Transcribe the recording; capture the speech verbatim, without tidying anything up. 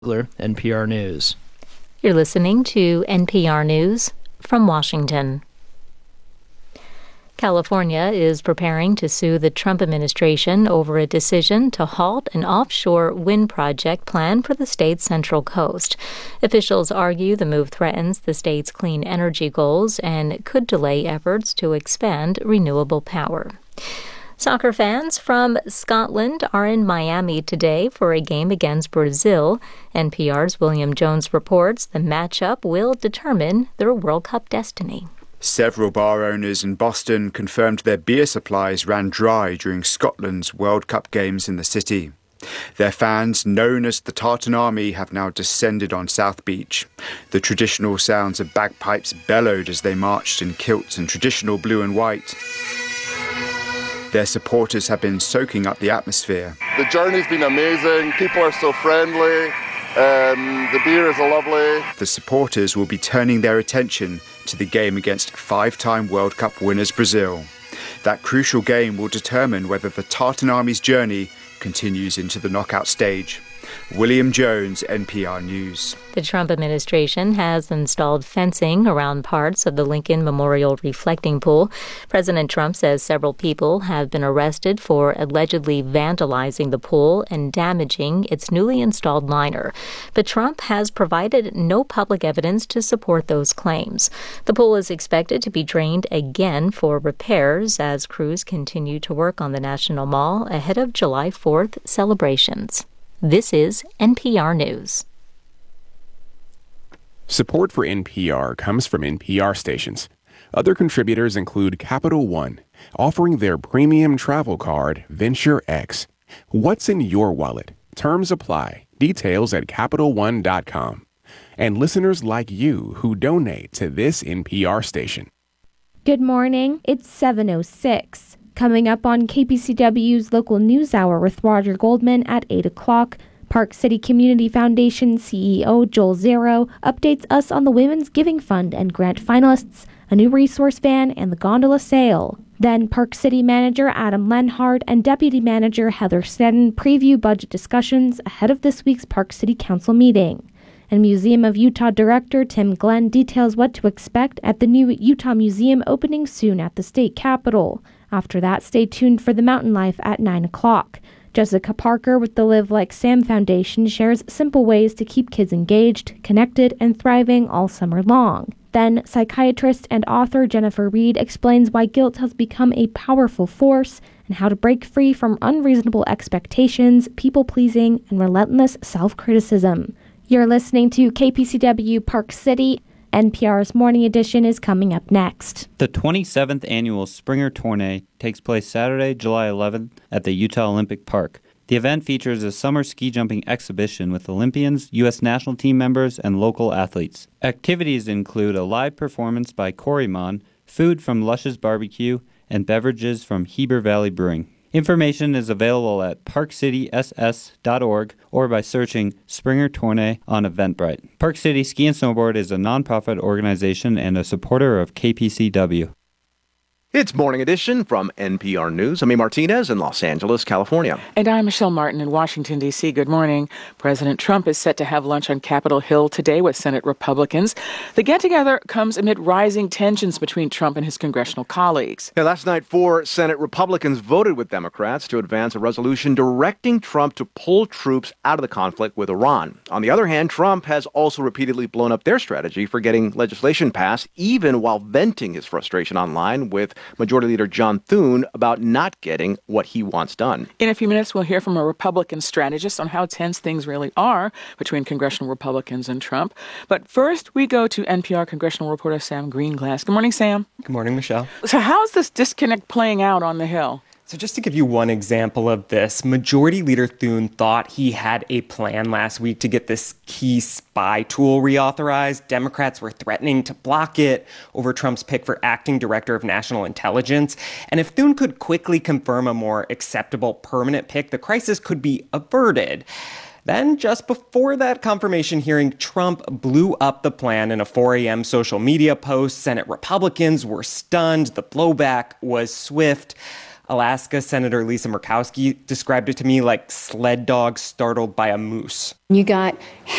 N P R News. You're listening to N P R News from Washington. California is preparing to sue the Trump administration over a decision to halt an offshore wind project planned for the state's central coast. Officials argue the move threatens the state's clean energy goals and could delay efforts to expand renewable power. Soccer fans from Scotland are in Miami today for a game against Brazil. N P R's William Jones reports the matchup will determine their World Cup destiny. Several bar owners in Boston confirmed their beer supplies ran dry during Scotland's World Cup games in the city. Their fans, known as the Tartan Army, have now descended on South Beach. The traditional sounds of bagpipes bellowed as they marched in kilts and traditional blue and white. Their supporters have been soaking up the atmosphere. The journey's been amazing. People are so friendly. Um, the beer is lovely. The supporters will be turning their attention to the game against five-time World Cup winners Brazil. That crucial game will determine whether the Tartan Army's journey continues into the knockout stage. William Jones, N P R News. The Trump administration has installed fencing around parts of the Lincoln Memorial reflecting pool. President Trump says several people have been arrested for allegedly vandalizing the pool and damaging its newly installed liner. But Trump has provided no public evidence to support those claims. The pool is expected to be drained again for repairs as crews continue to work on the National Mall ahead of July fourth celebrations. This is N P R News. Support for N P R comes from N P R stations. Other contributors include Capital One, offering their premium travel card, Venture X. What's in your wallet? Terms apply. Details at Capital One dot com. And listeners like you who donate to this N P R station. Good morning. It's seven oh six. Coming up on K P C W's Local News Hour with Roger Goldman at eight o'clock, Park City Community Foundation C E O Joel Zero updates us on the Women's Giving Fund and grant finalists, a new resource van, and the gondola sale. Then Park City Manager Adam Lenhard and Deputy Manager Heather Seddon preview budget discussions ahead of this week's Park City Council meeting. And Museum of Utah Director Tim Glenn details what to expect at the new Utah Museum opening soon at the state capitol. After that, stay tuned for the Mountain Life at nine o'clock. Jessica Parker with the Live Like Sam Foundation shares simple ways to keep kids engaged, connected, and thriving all summer long. Then, psychiatrist and author Jennifer Reed explains why guilt has become a powerful force and how to break free from unreasonable expectations, people-pleasing, and relentless self-criticism. You're listening to K P C W Park City. N P R's Morning Edition is coming up next. The twenty-seventh annual Springer Tourney takes place Saturday, July eleventh at the Utah Olympic Park. The event features a summer ski jumping exhibition with Olympians, U S national team members, and local athletes. Activities include a live performance by Corey Mon, food from Lush's Barbecue, and beverages from Heber Valley Brewing. Information is available at park city s s dot org or by searching Springer Tourney on Eventbrite. Park City Ski and Snowboard is a nonprofit organization and a supporter of K P C W. It's Morning Edition from N P R News. I'm A. Martinez in Los Angeles, California. And I'm Michelle Martin in Washington, D C. Good morning. President Trump is set to have lunch on Capitol Hill today with Senate Republicans. The get-together comes amid rising tensions between Trump and his congressional colleagues. Yeah, last night, four Senate Republicans voted with Democrats to advance a resolution directing Trump to pull troops out of the conflict with Iran. On the other hand, Trump has also repeatedly blown up their strategy for getting legislation passed, even while venting his frustration online with Majority Leader John Thune about not getting what he wants done. In a few minutes, we'll hear from a Republican strategist on how tense things really are between congressional Republicans and Trump. But first, we go to N P R congressional reporter Sam Greenglass. Good morning, Sam. Good morning, Michelle. So how's this disconnect playing out on the Hill? So just to give you one example of this, Majority Leader Thune thought he had a plan last week to get this key spy tool reauthorized. Democrats were threatening to block it over Trump's pick for acting director of national intelligence. And if Thune could quickly confirm a more acceptable permanent pick, the crisis could be averted. Then, just before that confirmation hearing, Trump blew up the plan in a four a.m. social media post. Senate Republicans were stunned. The blowback was swift. Alaska Senator Lisa Murkowski described it to me like sled dogs startled by a moose. You got